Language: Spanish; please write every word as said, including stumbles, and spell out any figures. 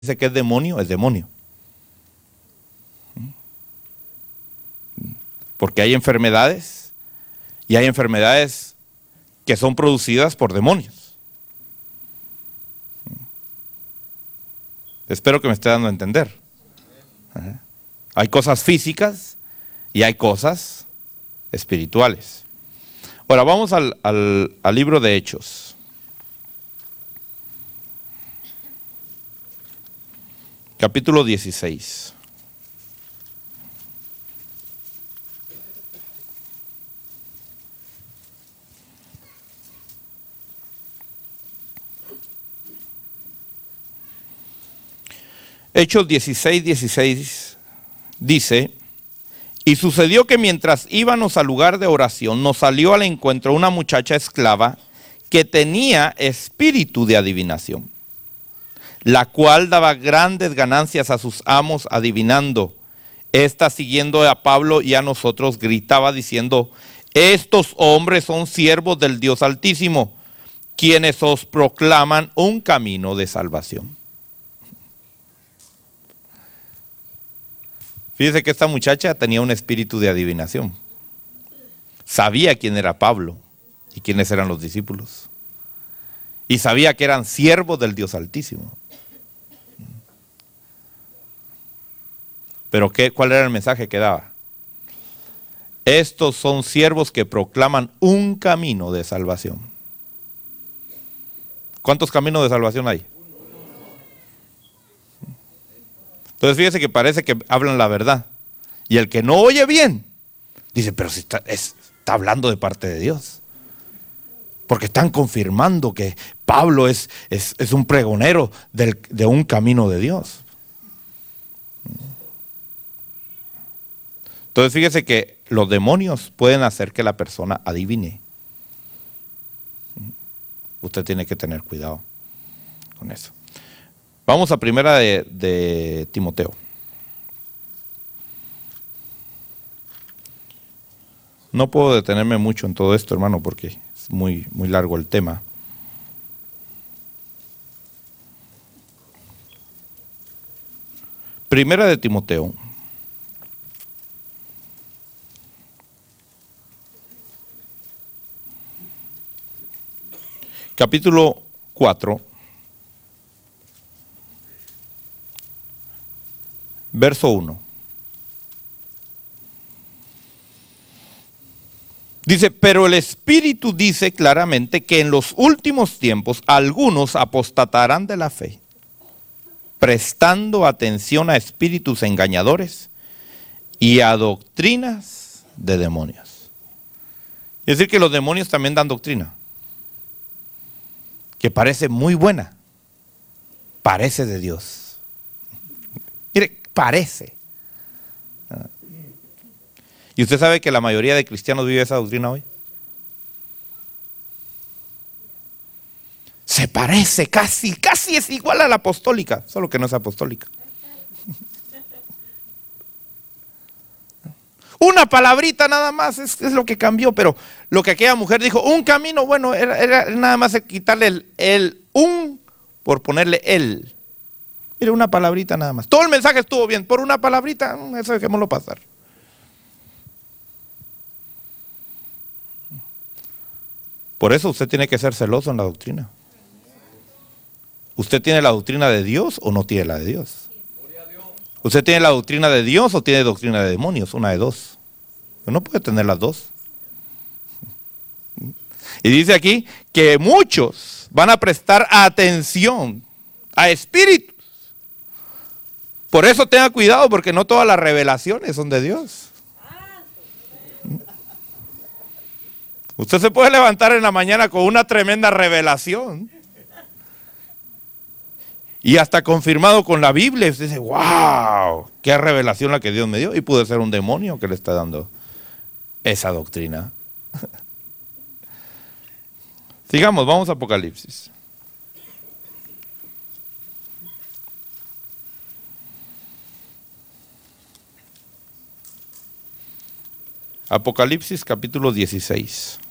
dice que es demonio, es demonio. Porque hay enfermedades y hay enfermedades que son producidas por demonios. Espero que me esté dando a entender. Ajá. Hay cosas físicas y hay cosas espirituales. Ahora vamos al, al, al libro de Hechos. Capítulo dieciséis. Hechos dieciséis, dieciséis dice: y sucedió que mientras íbamos al lugar de oración, nos salió al encuentro una muchacha esclava que tenía espíritu de adivinación, la cual daba grandes ganancias a sus amos adivinando. Esta, siguiendo a Pablo y a nosotros, gritaba diciendo: estos hombres son siervos del Dios Altísimo, quienes os proclaman un camino de salvación. Fíjese que esta muchacha tenía un espíritu de adivinación. Sabía quién era Pablo y quiénes eran los discípulos. Y sabía que eran siervos del Dios Altísimo. Pero ¿qué, ¿cuál era el mensaje que daba? Estos son siervos que proclaman un camino de salvación. ¿Cuántos caminos de salvación hay? Entonces fíjese que parece que hablan la verdad. Y el que no oye bien, dice, pero si está, es, está hablando de parte de Dios. Porque están confirmando que Pablo es, es, es un pregonero del, de un camino de Dios. Entonces fíjese que los demonios pueden hacer que la persona adivine. Usted tiene que tener cuidado con eso. Vamos a primera de, de Timoteo. No puedo detenerme mucho en todo esto, hermano, porque es muy, muy largo el tema. Primera de Timoteo. Capítulo cuatro. Verso uno. Dice, pero el Espíritu dice claramente que en los últimos tiempos algunos apostatarán de la fe, prestando atención a espíritus engañadores y a doctrinas de demonios. Es decir, que los demonios también dan doctrina, que parece muy buena, parece de Dios. Mire, parece. ¿Y usted sabe que la mayoría de cristianos vive esa doctrina hoy? Se parece casi, casi es igual a la apostólica, solo que no es apostólica. Una palabrita nada más es, es lo que cambió, pero lo que aquella mujer dijo, un camino, bueno, era, era nada más quitarle el, el un por ponerle el. Mire, una palabrita nada más. Todo el mensaje estuvo bien, por una palabrita, eso dejémoslo pasar. Por eso usted tiene que ser celoso en la doctrina. ¿Usted tiene la doctrina de Dios o no tiene la de Dios? ¿Usted tiene la doctrina de Dios o tiene doctrina de demonios? Una de dos. No puede tener las dos. Y dice aquí que muchos van a prestar atención a espíritus. Por eso tenga cuidado, porque no todas las revelaciones son de Dios. Usted se puede levantar en la mañana con una tremenda revelación. Y hasta confirmado con la Biblia. Usted dice, wow, qué revelación la que Dios me dio. Y puede ser un demonio que le está dando esa doctrina. Sigamos, vamos a Apocalipsis. Apocalipsis capítulo dieciséis.